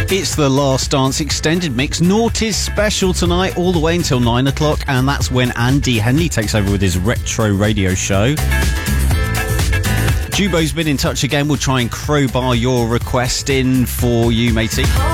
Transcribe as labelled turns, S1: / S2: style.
S1: It's the Last Dance Extended Mix Noughties special tonight, all the way until 9 o'clock, and that's when Andy Henley takes over with his retro radio show. Jubo's been in touch again. We'll try and crowbar your request in for you, matey.